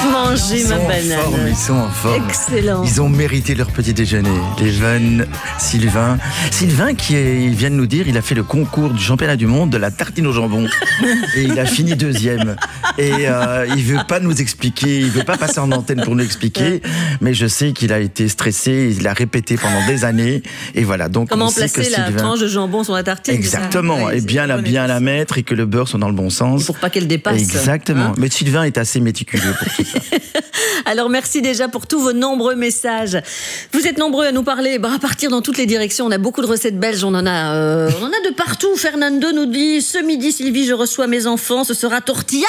Mangez ma banane. Ils sont en forme. Excellent. Ils ont mérité leur petit déjeuner. Les jeunes Sylvain qui vient de nous dire, il a fait le concours du championnat du monde de la tartine au jambon. Et il a fini 2e. Et il veut pas nous expliquer, il veut pas passer en antenne pour nous expliquer. Mais je sais qu'il a été stressé, il l'a répété pendant des années. Et voilà. Donc comment placer la tranche de jambon sur la tartine? Exactement. Et bien la mettre et que le beurre soit dans le bon sens. Et pour pas qu'elle dépasse. Exactement. Mais Sylvain est assez méticuleux pour tout ça. Alors merci déjà pour tous vos nombreux messages. Vous êtes nombreux à nous parler, à partir dans toutes les directions. On a beaucoup de recettes belges, on en a de partout. Fernando nous dit: ce midi, Sylvie, je reçois mes enfants, ce sera tortilla.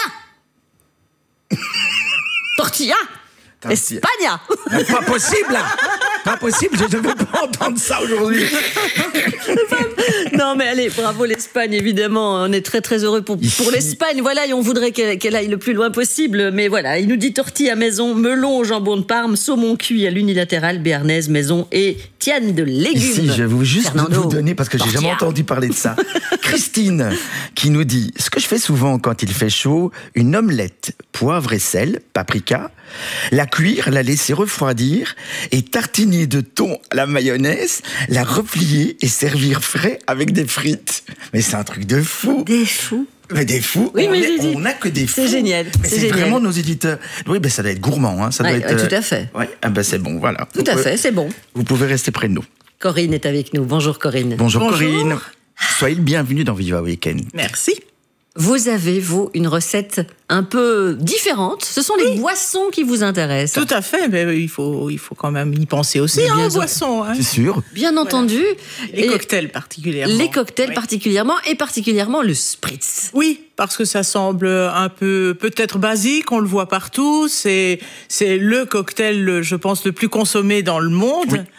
Tortilla. Espagne. Pas possible là. Pas possible, je ne veux pas entendre ça aujourd'hui. Non mais allez, bravo l'Espagne, évidemment. On est très très heureux pour l'Espagne. Voilà, et on voudrait qu'elle aille le plus loin possible. Mais voilà, il nous dit tortilla maison, melon au jambon de Parme, saumon cuit à l'unilatéral, béarnaise maison et tienne de légumes. Ici, je vais vous juste vous donner, parce que j'ai jamais entendu parler de ça. Christine qui nous dit: ce que je fais souvent quand il fait chaud, une omelette, poivre et sel, paprika, la cuire, la laisser refroidir et tartiner de thon à la mayonnaise, la replier et servir frais avec des frites. Mais c'est un truc de fou. Des fous. Mais des fous, oui, on n'a que des fous. C'est génial. Mais c'est vraiment nos éditeurs. Oui, ça doit être gourmand. Hein. Ça doit être, tout à fait. Ouais, c'est bon, voilà. Tout à fait, c'est bon. Vous pouvez rester près de nous. Corinne est avec nous. Bonjour Corinne. Bonjour Corinne. Soyez le bienvenu dans Viva Weekend. Merci. Vous avez, une recette un peu différente. Ce sont les boissons qui vous intéressent. Tout à fait, mais il faut quand même y penser aussi, aux boissons. Hein. C'est sûr. Bien entendu. Les cocktails particulièrement. Les cocktails particulièrement, et particulièrement le spritz. Oui, parce que ça semble un peu peut-être basique, on le voit partout. C'est le cocktail, je pense, le plus consommé dans le monde. Oui.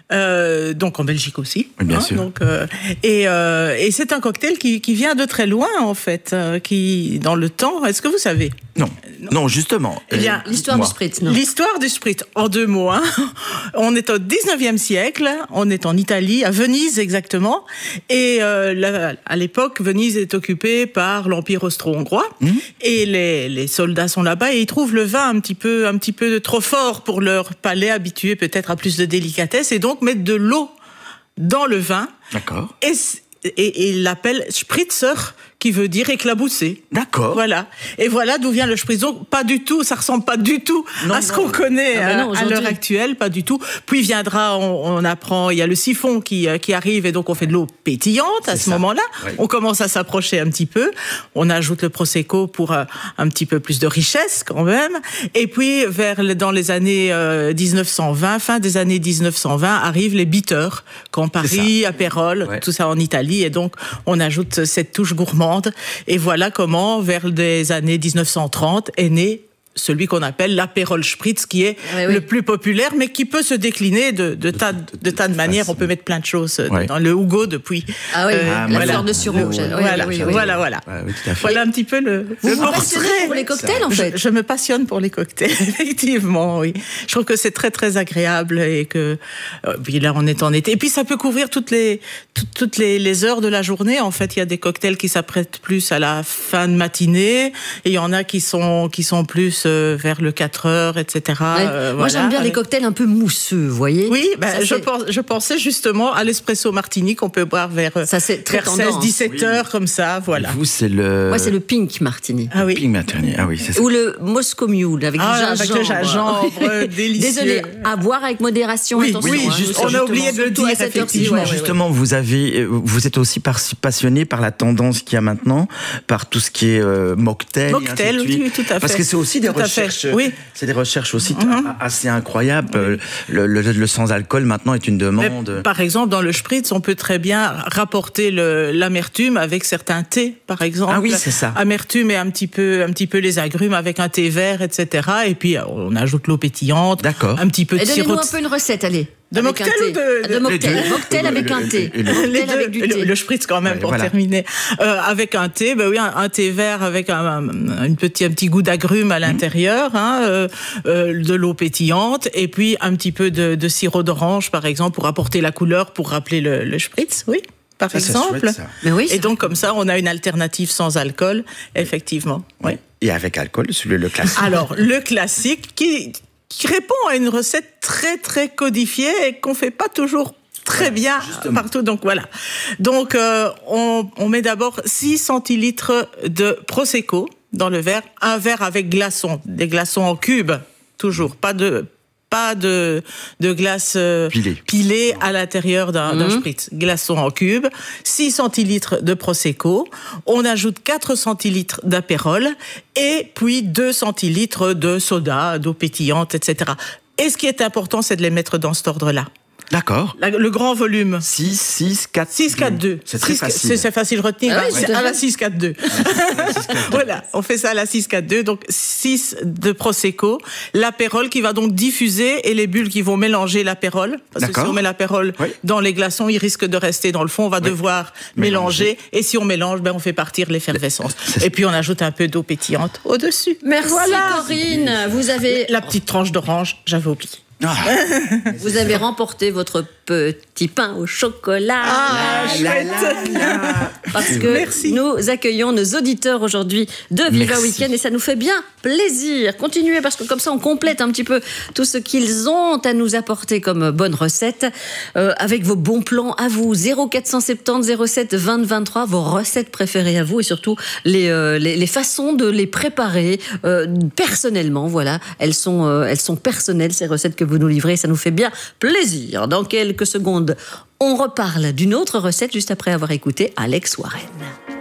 Donc en Belgique aussi. Bien sûr. Donc, et c'est un cocktail qui vient de très loin en fait, qui dans le temps. Est-ce que vous savez? Non, justement. L'histoire du spritz. L'histoire du spritz, en 2 mots. Hein. On est au 19e siècle. On est en Italie, à Venise exactement. Et à l'époque, Venise est occupée par l'Empire austro-hongrois. Et les soldats sont là-bas et ils trouvent le vin un petit peu trop fort pour leur palais habitué peut-être à plus de délicatesse. Et donc mettre de l'eau dans le vin. D'accord. Et il l'appelle spritzer, qui veut dire éclabousser. D'accord. Voilà. Et voilà d'où vient le spritz. Donc, pas du tout, ça ressemble pas du tout à ce qu'on connaît à l'heure actuelle, pas du tout. Puis viendra, on apprend, il y a le siphon qui arrive et donc on fait de l'eau pétillante à ce moment-là. Ouais. On commence à s'approcher un petit peu. On ajoute le prosecco pour un petit peu plus de richesse quand même. Et puis, dans les années 1920, fin des années 1920, arrivent les bitters, Campari, Aperol, tout ça en Italie. Et donc, on ajoute cette touche gourmande. Et voilà comment, vers les années 1930, est né celui qu'on appelle l'Aperol Spritz, qui est le plus populaire, mais qui peut se décliner de tas de manières. On peut mettre plein de choses dans le Hugo depuis. La fleur de sureau. Voilà. Voilà un petit peu le portrait. Pour les cocktails, en fait. Je me passionne pour les cocktails, effectivement, oui. Je trouve que c'est très, très agréable et que, puis là, on est en été. Et puis, ça peut couvrir toutes les heures de la journée. En fait, il y a des cocktails qui s'apprêtent plus à la fin de matinée et il y en a qui sont plus vers le 4h, etc. Moi, j'aime bien les cocktails un peu mousseux, vous voyez. Oui, je pensais justement à l'espresso martini qu'on peut boire vers 16-17 heures, comme ça, voilà. Vous, c'est le... Moi, c'est le pink martini. Ah oui. Pink martini, c'est ça. Ou le Moscow Mule, avec du gingembre. Avec le gingembre, délicieux. Désolé, à boire avec modération, attention. Oui, on a oublié de le dire, effectivement. Justement, vous êtes aussi passionné par la tendance qu'il y a maintenant, par tout ce qui est mocktail. Mocktail, oui, tout à fait. Parce que c'est aussi des recherches, c'est des recherches aussi assez incroyables. Le sans-alcool maintenant est une demande. Mais, par exemple, dans le spritz, on peut très bien rapporter l'amertume avec certains thés, par exemple. Ah oui, c'est ça. Amertume et un petit peu les agrumes avec un thé vert, etc. Et puis on ajoute l'eau pétillante. D'accord. Un petit peu de sirop. Donnez-nous un peu une recette, allez. De mocktail ou de mocktail. Mocktail avec un thé. Mocktail avec du thé. Le spritz quand même, pour terminer. Avec un thé, un thé vert avec un petit goût d'agrumes à l'intérieur, de l'eau pétillante, et puis un petit peu de sirop d'orange, par exemple, pour apporter la couleur, pour rappeler le spritz, oui. par exemple. Chouette, ça. Mais oui, et donc, comme ça, on a une alternative sans alcool, effectivement. Oui. Et avec alcool, le classique. Alors, le classique qui répond à une recette très, très codifiée et qu'on ne fait pas toujours très bien partout. Donc, voilà. Donc, on met d'abord 6 centilitres de Prosecco dans le verre. Un verre avec glaçons. Des glaçons en cubes, toujours. Pas de glace pilée à l'intérieur d'un spritz. Glaçons en cube, 6 centilitres de Prosecco, on ajoute 4 centilitres d'Aperol et puis 2 centilitres de soda, d'eau pétillante, etc. Et ce qui est important, c'est de les mettre dans cet ordre-là. D'accord. Le grand volume. 6, 6, 4, 6, 4, 2. C'est très facile. C'est facile de retenir. Ah oui, c'est à la 6, 4, 2. Voilà, on fait ça à la 6, 4, 2. Donc, 6 de Prosecco. L'Aperol qui va donc diffuser et les bulles qui vont mélanger l'Aperol. Parce que si on met l'Aperol dans les glaçons, il risque de rester dans le fond. On va devoir mélanger. Et si on mélange, on fait partir l'effervescence. Et puis, on ajoute un peu d'eau pétillante au-dessus. Merci Corinne. Vous avez la petite tranche d'orange, j'avais oublié. Vous avez remporté votre petit pain au chocolat. Parce que nous accueillons nos auditeurs aujourd'hui de Viva Weekend et ça nous fait bien plaisir. Continuez parce que comme ça on complète un petit peu tout ce qu'ils ont à nous apporter comme bonne recette avec vos bons plans à vous. 0470 07 20 23, vos recettes préférées à vous et surtout les façons de les préparer personnellement. Voilà, elles sont personnelles ces recettes que vous nous livrez, ça nous fait bien plaisir. Dans quelques secondes, on reparle d'une autre recette juste après avoir écouté Alex Warren.